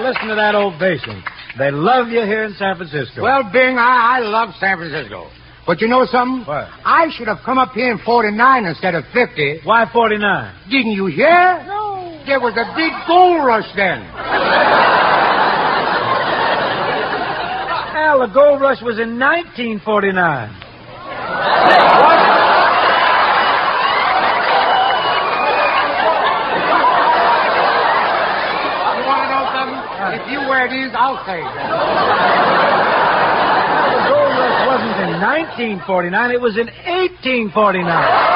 listen to that ovation. They love you here in San Francisco. Well, Bing, I love San Francisco. But you know something? What? I should have come up here in 49 instead of 50. Why 49? Didn't you hear? No. There was a big gold rush then. Al, the gold rush was in 1949. You want to know something? If you wear these, I'll say that. The gold rush wasn't in 1949. It was in 1849.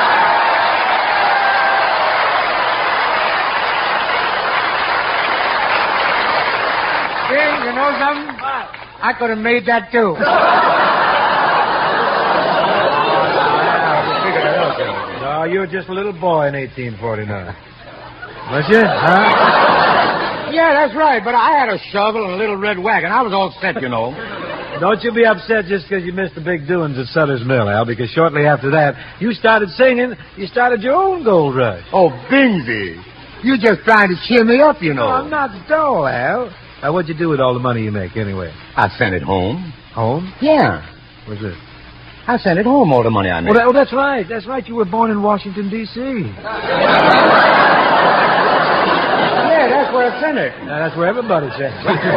You know something? What? I could have made that too. No, you were just a little boy in 1849. Was you? Huh? Yeah, that's right. But I had a shovel and a little red wagon. I was all set, you know. Don't you be upset just because you missed the big doings at Sutter's Mill, Al, because shortly after that, you started singing. You started your own gold rush. Oh, Bingsy. You just trying to cheer me up, you know. No, I'm not dull, Al. Now, what'd you do with all the money you make, anyway? I sent it home. Home? Yeah. What's this? I sent it home, all the money I made. Oh, that's right. That's right. You were born in Washington, D.C. Yeah, that's where I sent it. Now, that's where everybody says.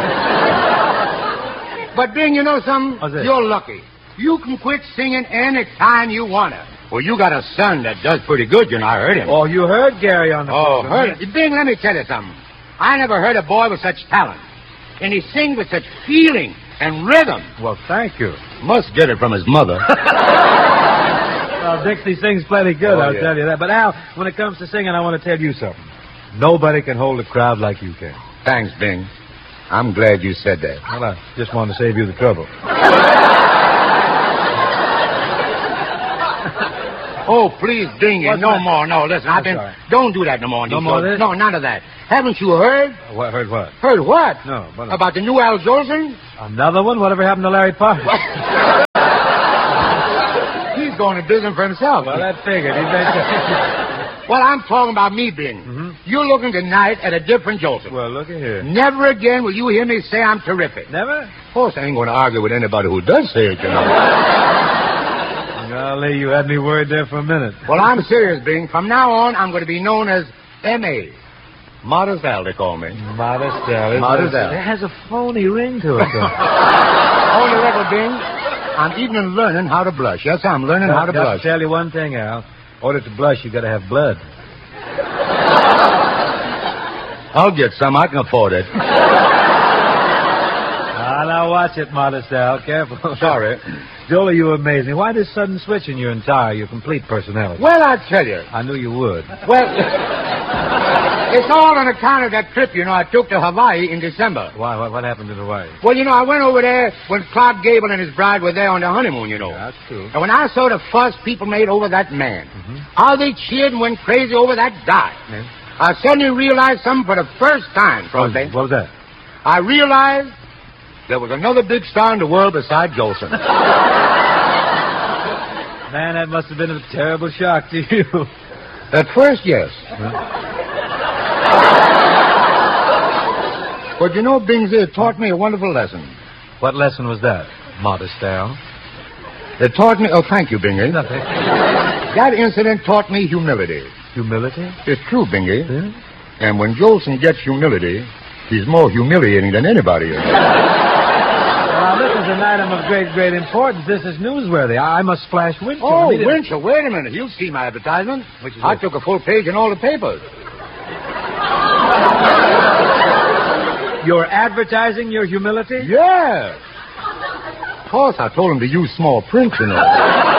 But, Bing, you know something? What's this? You're lucky. You can quit singing any time you want to. Well, you got a son that does pretty good, you know. I heard him. Oh, you heard Gary on the Oh, phone. heard it. Bing, let me tell you something. I never heard a boy with such talent. And he sings with such feeling and rhythm. Well, thank you. Must get it from his mother. Well, Dixie sings plenty good, I'll tell you that. But, Al, when it comes to singing, I want to tell you something. Nobody can hold a crowd like you can. Thanks, Bing. I'm glad you said that. Well, I just wanted to save you the trouble. Oh, please, Bing, What's no that? more. No, listen, sorry. don't do that no more. No more of this? No, none of that. Haven't you heard? What, heard what? Heard what? No, what? About the new Al Jolson? Another one? Whatever happened to Larry Parker? He's going to business for himself. Well, that figured. Well, I'm talking about me, Bing. Mm-hmm. You're looking tonight at a different Jolson. Well, look at here. Never again will you hear me say I'm terrific. Never? Of course, I ain't going to argue with anybody who does say it, you know. Golly, you had me worried there for a minute. Well, I'm serious, Bing. From now on, I'm going to be known as M.A. Modest Al, they call me. Modest Al. Modest Al. It has a phony ring to it, though. Hold your record, Bing. I'm even learning how to blush. Yes, I'm learning how to blush. I'll tell you one thing, Al. In order to blush, you got to have blood. I'll get some. I can afford it. Now watch it, Modest Al. Careful. Sorry. Jolie, you amaze me. Why this sudden switch in your complete personality? Well, I tell you. I knew you would. Well, it's all on account of that trip, you know, I took to Hawaii in December. Why? What happened in Hawaii? Well, you know, I went over there when Clark Gable and his bride were there on their honeymoon, you know. Yeah, that's true. And when I saw the fuss people made over that man, how they cheered and went crazy over that guy, I suddenly realized something for the first time, Crosby. What was that? I realized there was another big star in the world besides Jolson. Man, that must have been a terrible shock to you. At first, yes. But you know, Bingsy, it taught me a wonderful lesson. What lesson was that, Modest Al? It taught me... Oh, thank you, Bingy. Nothing. That incident taught me humility. Humility? It's true, Bingy. Yeah? And when Jolson gets humility, he's more humiliating than anybody is. Now, this is an item of great importance. This is newsworthy. I must flash Winchell. Oh, immediately. Winchell, wait a minute. You'll see my advertisement. Which is I this? took a full page in all the papers. You're advertising your humility? Yeah. Of course, I told him to use small print, you know.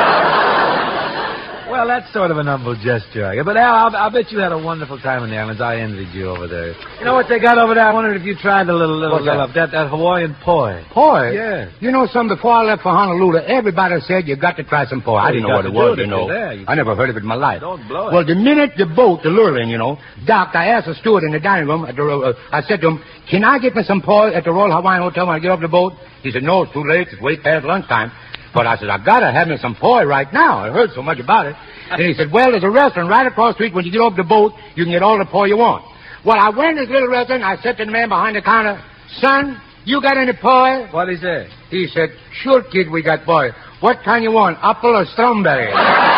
Well, that's sort of an humble gesture, I guess. But, Al, I'll bet you had a wonderful time in the islands. I envied you over there. You know what they got over there? I wondered if you tried a little that Hawaiian poi. Poi? Yeah. You know something? Before I left for Honolulu, everybody said you got to try some poi. I didn't know what it was, you know. I never heard of it in my life. Don't blow it. Well, the minute the boat, the Lurline, you know, docked, I asked the steward in the dining room. I said to him, "Can I get me some poi at the Royal Hawaiian Hotel when I get off the boat?" He said, "No, it's too late. It's way past lunchtime." But I said, "I gotta have me some poi right now. I heard so much about it." And he said, "Well, there's a restaurant right across the street. When you get off the boat, you can get all the poi you want." Well, I went to this little restaurant. I said to the man behind the counter, son, you got any pie? What'd he say? He said, sure, kid, we got pie. What kind you want, apple or strawberry?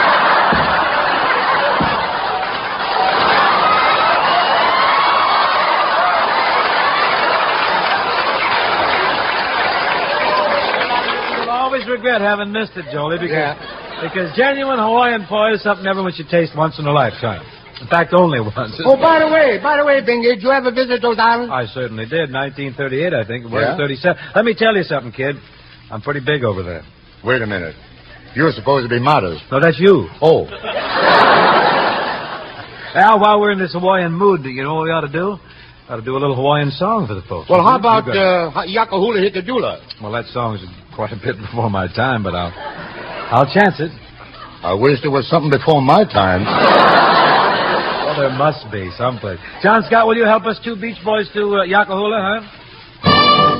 You'll always regret having missed it, Jolie, because genuine Hawaiian pie is something everyone should taste once in a lifetime. In fact, only once. Oh, by the way, Bingy, did you ever visit those islands? I certainly did. 1938, I think. It was Yeah? 37. Let me tell you something, kid. I'm pretty big over there. Wait a minute. You're supposed to be modest. No, that's you. Oh. Al, while we're in this Hawaiian mood, you know what we ought to do? Ought to do a little Hawaiian song for the folks. Well, how about Yakahula Hikadula? Well, that song's quite a bit before my time, but I'll chance it. I wish there was something before my time. Well, there must be someplace. John Scott, will you help us two Beach Boys to Yakahula, huh?